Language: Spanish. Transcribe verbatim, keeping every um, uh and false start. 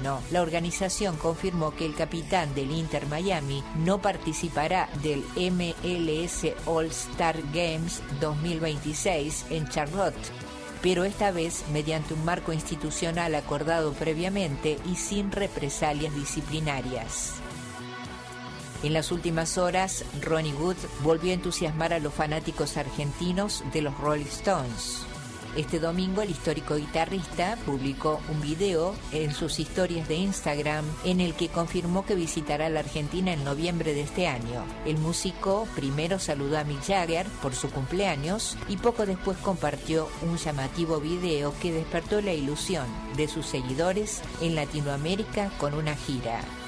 argentino, la organización confirmó que el capitán del Inter Miami no participará del M L S All-Star Games dos mil veintiséis en Charlotte, pero esta vez mediante un marco institucional acordado previamente y sin represalias disciplinarias. En las últimas horas, Ronnie Wood volvió a entusiasmar a los fanáticos argentinos de los Rolling Stones. Este domingo el histórico guitarrista publicó un video en sus historias de Instagram en el que confirmó que visitará la Argentina en noviembre de este año. El músico primero saludó a Mick Jagger por su cumpleaños y poco después compartió un llamativo video que despertó la ilusión de sus seguidores en Latinoamérica con una gira.